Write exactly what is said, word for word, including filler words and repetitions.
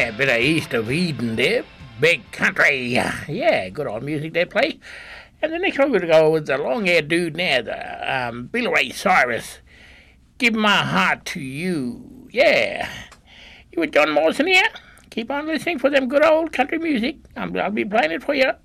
Yeah, bit of East of Eden there. Big country. Yeah, good old music they play. And the next one we're going to go with the long-haired dude now, the um, Billy Ray Cyrus. Give my heart to you. Yeah. You with John Morrison here? Keep on listening for them good old country music. I'm, I'll be playing it for you.